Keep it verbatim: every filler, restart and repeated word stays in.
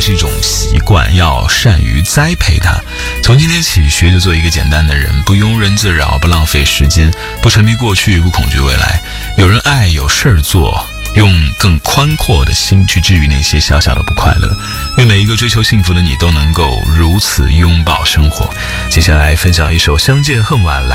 是一种习惯，要善于栽培它。从今天起，学着做一个简单的人，不庸人自扰，不浪费时间，不沉迷过去，不恐惧未来。有人爱，有事儿做，用更宽阔的心去治愈那些小小的不快乐。愿每一个追求幸福的你都能够如此拥抱生活。接下来分享一首《相见恨晚来》。